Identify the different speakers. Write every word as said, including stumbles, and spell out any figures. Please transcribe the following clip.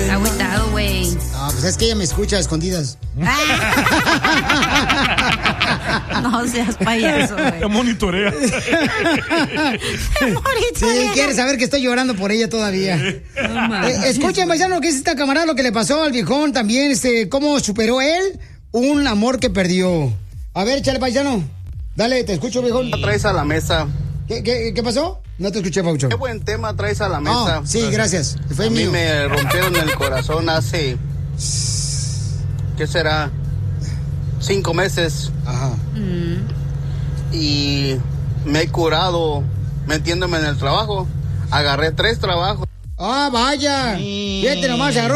Speaker 1: Está agüitado, güey.
Speaker 2: No, pues es que ella me escucha a escondidas.
Speaker 1: No seas payaso, güey.
Speaker 3: Te monitorea.
Speaker 1: Te monitorea.
Speaker 2: Sí, quiere saber que estoy llorando por ella todavía.
Speaker 1: No,
Speaker 2: eh, escuchen, paisano, que es esta camarada lo que le pasó al viejón también, este, cómo superó él un amor que perdió. A ver, échale, paisano. Dale, te escucho, viejón.
Speaker 4: ¿Qué traes a la mesa?
Speaker 2: ¿Qué, qué, qué pasó? No te escuché, Paucho.
Speaker 4: Qué buen tema traes a la mesa.
Speaker 2: Oh, sí, gracias. Fue
Speaker 4: a
Speaker 2: mío.
Speaker 4: mí me rompieron el corazón hace... ¿Qué será? Cinco meses.
Speaker 2: Ajá.
Speaker 1: Mm.
Speaker 4: Y me he curado metiéndome en el trabajo. Agarré tres trabajos.
Speaker 2: Ah, vaya. Fíjate nomás, agarró